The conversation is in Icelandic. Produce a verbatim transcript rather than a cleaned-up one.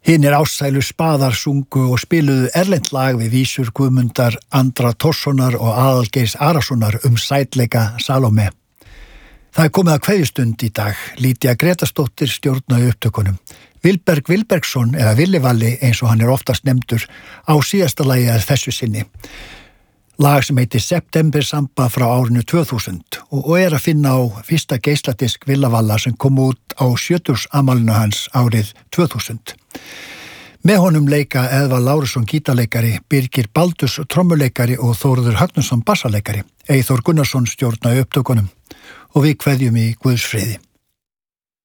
Hinir ástsælu spaðar sungu og spiluðu erlent lag við vísur Guðmundar Andra Thorssonar og Aðalgeirs Arasonar um sætleika Salóme. Það er komið að kveðjustund í dag. Lítja Gretastóttir stjórnaði upptökunum. Vilberg Vilbergsson, eða Villivalli eins og hann er oftast nefndur, á síðasta lagi að þessu sinni. Lag sem heitir September Samba frá árinu tvö þúsund og, og er að finna á fyrsta geisladisk Villavalla sem kom út á sjötugsafmælinu hans árið tvö þúsund. Með honum leika Eðvald Lárusson gítarleikari, Birgir Baldurs trommuleikari og Þórður Högnason bassaleikari. Eyþór Gunnarsson stjórnaði upptökunum og við kveðjum í Guðs friði.